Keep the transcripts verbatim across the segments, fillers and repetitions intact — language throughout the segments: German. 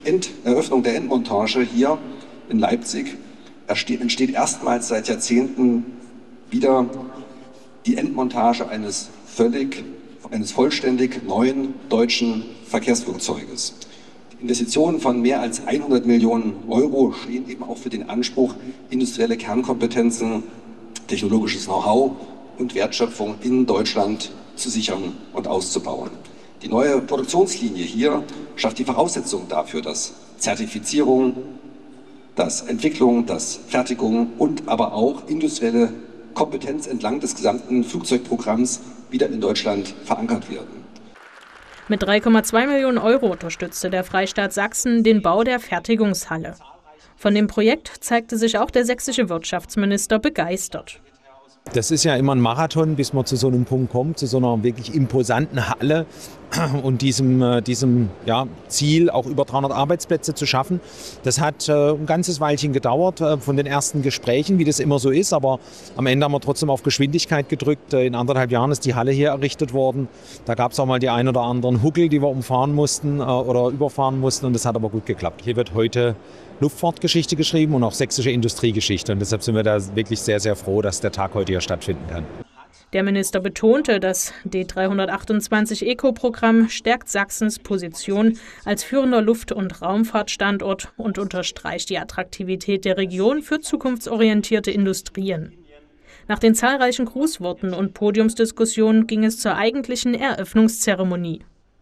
Enderöffnung der Endmontage hier in Leipzig entsteht erstmals seit Jahrzehnten wieder die Endmontage eines völlig, eines vollständig neuen deutschen Verkehrsflugzeuges. Die Investitionen von mehr als hundert Millionen Euro stehen eben auch für den Anspruch, industrielle Kernkompetenzen, technologisches Know-how und Wertschöpfung in Deutschland zu sichern und auszubauen. Die neue Produktionslinie hier schafft die Voraussetzungen dafür, dass Zertifizierung, dass Entwicklung, dass Fertigung und aber auch industrielle Kompetenz entlang des gesamten Flugzeugprogramms wieder in Deutschland verankert werden. Mit drei Komma zwei Millionen Euro unterstützte der Freistaat Sachsen den Bau der Fertigungshalle. Von dem Projekt zeigte sich auch der sächsische Wirtschaftsminister begeistert. Das ist ja immer ein Marathon, bis man zu so einem Punkt kommt, zu so einer wirklich imposanten Halle und diesem, diesem ja, Ziel, auch über dreihundert Arbeitsplätze zu schaffen. Das hat äh, ein ganzes Weilchen gedauert äh, von den ersten Gesprächen, wie das immer so ist. Aber am Ende haben wir trotzdem auf Geschwindigkeit gedrückt. In anderthalb Jahren ist die Halle hier errichtet worden. Da gab es auch mal die ein oder anderen Huckel, die wir umfahren mussten äh, oder überfahren mussten. Und das hat aber gut geklappt. Hier wird heute Luftfahrtgeschichte geschrieben und auch sächsische Industriegeschichte. Und deshalb sind wir da wirklich sehr, sehr froh, dass der Tag heute hier stattfinden kann. Der Minister betonte, das D dreihundertachtundzwanzig Eco-Programm stärkt Sachsens Position als führender Luft- und Raumfahrtstandort und unterstreicht die Attraktivität der Region für zukunftsorientierte Industrien. Nach den zahlreichen Grußworten und Podiumsdiskussionen ging es zur eigentlichen Eröffnungszeremonie.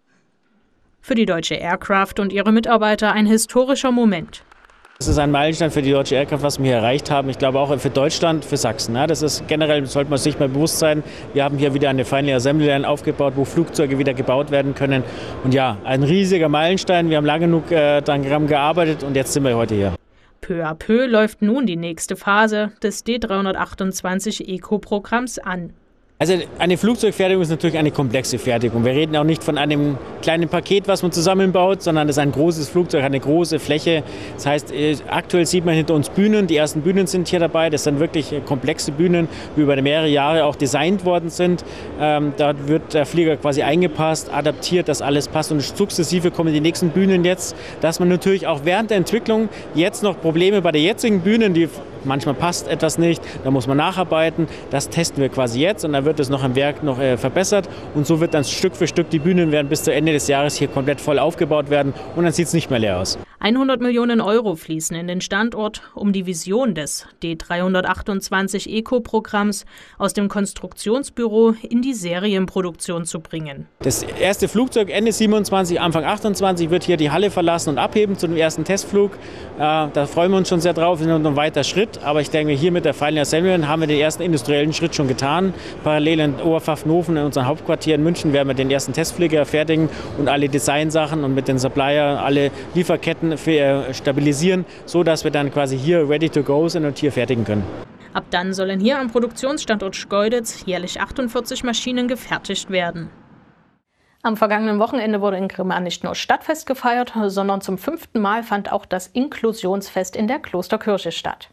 Für die Deutsche Aircraft und ihre Mitarbeiter ein historischer Moment. Das ist ein Meilenstein für die Deutsche Aircraft, was wir hier erreicht haben. Ich glaube auch für Deutschland, für Sachsen. Das ist generell, sollte man sich mal bewusst sein. Wir haben hier wieder eine Final Assembly Line aufgebaut, wo Flugzeuge wieder gebaut werden können. Und ja, ein riesiger Meilenstein. Wir haben lange genug äh, daran gearbeitet und jetzt sind wir heute hier. Peu à peu läuft nun die nächste Phase des D dreihundertachtundzwanzig Eco-Programms an. Also eine Flugzeugfertigung ist natürlich eine komplexe Fertigung. Wir reden auch nicht von einem kleinen Paket, was man zusammenbaut, sondern das ist ein großes Flugzeug, eine große Fläche. Das heißt, aktuell sieht man hinter uns Bühnen. Die ersten Bühnen sind hier dabei. Das sind wirklich komplexe Bühnen, die über mehrere Jahre auch designt worden sind. Ähm, da wird der Flieger quasi eingepasst, adaptiert, dass alles passt. Und sukzessive kommen die nächsten Bühnen jetzt, dass man natürlich auch während der Entwicklung jetzt noch Probleme bei der jetzigen Bühnen, die manchmal passt etwas nicht, da muss man nacharbeiten. Das testen wir quasi jetzt und dann wird es noch im Werk noch äh, verbessert und so wird dann Stück für Stück die Bühnen werden bis zu Ende des Jahres hier komplett voll aufgebaut werden und dann sieht es nicht mehr leer aus. hundert Millionen Euro fließen in den Standort, um die Vision des D dreihundertachtundzwanzig Eco-Programms aus dem Konstruktionsbüro in die Serienproduktion zu bringen. Das erste Flugzeug Ende siebenundzwanzig, Anfang achtundzwanzig wird hier die Halle verlassen und abheben zu dem ersten Testflug. Äh, da freuen wir uns schon sehr drauf, das ist noch ein weiter Schritt. Aber ich denke, hier mit der Final Assembly Line haben wir den ersten industriellen Schritt schon getan. Parallel in Oberpfaffenhofen, in unserem Hauptquartier in München, werden wir den ersten Testflieger fertigen und alle Designsachen und mit den Supplier alle Lieferketten für, stabilisieren, sodass wir dann quasi hier ready to go sind und hier fertigen können. Ab dann sollen hier am Produktionsstandort Schkeuditz jährlich achtundvierzig Maschinen gefertigt werden. Am vergangenen Wochenende wurde in Grimma nicht nur Stadtfest gefeiert, sondern zum fünften Mal fand auch das Inklusionsfest in der Klosterkirche statt.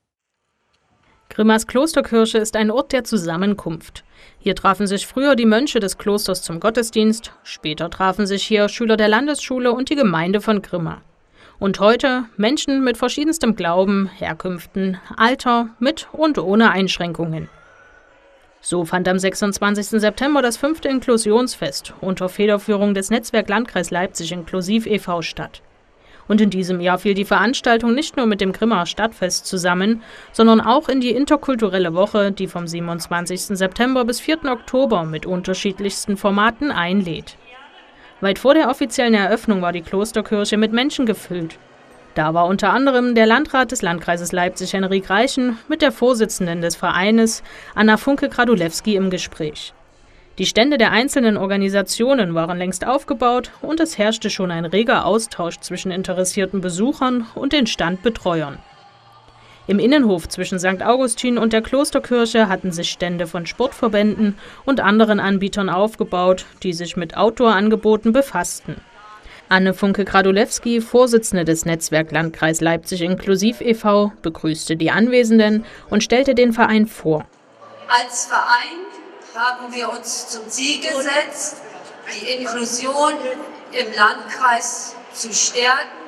Grimmas Klosterkirche ist ein Ort der Zusammenkunft. Hier trafen sich früher die Mönche des Klosters zum Gottesdienst, später trafen sich hier Schüler der Landesschule und die Gemeinde von Grimma. Und heute Menschen mit verschiedenstem Glauben, Herkünften, Alter, mit und ohne Einschränkungen. So fand am sechsundzwanzigsten September das fünfte Inklusionsfest unter Federführung des Netzwerk Landkreis Leipzig Inklusiv e V statt. Und in diesem Jahr fiel die Veranstaltung nicht nur mit dem Grimmer Stadtfest zusammen, sondern auch in die interkulturelle Woche, die vom siebenundzwanzigsten September bis vierten Oktober mit unterschiedlichsten Formaten einlädt. Weit vor der offiziellen Eröffnung war die Klosterkirche mit Menschen gefüllt. Da war unter anderem der Landrat des Landkreises Leipzig, Henrik Reichen, mit der Vorsitzenden des Vereines, Anna Funke-Gradulewski, im Gespräch. Die Stände der einzelnen Organisationen waren längst aufgebaut und es herrschte schon ein reger Austausch zwischen interessierten Besuchern und den Standbetreuern. Im Innenhof zwischen Sankt Augustin und der Klosterkirche hatten sich Stände von Sportverbänden und anderen Anbietern aufgebaut, die sich mit Outdoor-Angeboten befassten. Anne Funke-Gradulewski, Vorsitzende des Netzwerk Landkreis Leipzig Inklusiv e V, begrüßte die Anwesenden und stellte den Verein vor. Als Verein haben wir uns zum Ziel gesetzt, die Inklusion im Landkreis zu stärken